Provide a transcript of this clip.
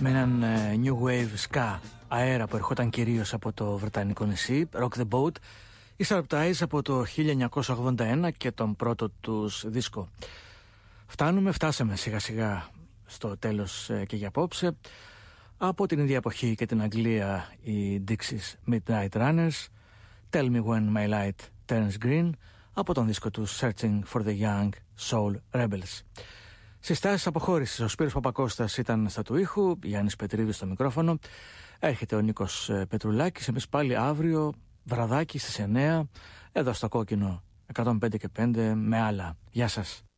με έναν new wave ska αέρα που ερχόταν κυρίως από το βρετανικό νησί, Rock the Boat, η Surprise από το 1981 και τον πρώτο τους δίσκο. Φτάσαμε σιγά σιγά στο τέλος και για απόψε. Από την ίδια εποχή και την Αγγλία, οι Dixies Midnight Runners, Tell Me When My Light Turns Green, από τον δίσκο του Searching for the Young Soul Rebels. Συστάσεις αποχώρησης: ο Σπύρος Παπακώστας ήταν στα του ήχου, Γιάννης Πετρίδης στο μικρόφωνο, έρχεται ο Νίκος Πετρουλάκης. Εμείς πάλι αύριο βραδάκι στις 9 εδώ στο Κόκκινο 105 και 5 με άλλα. Γεια σας.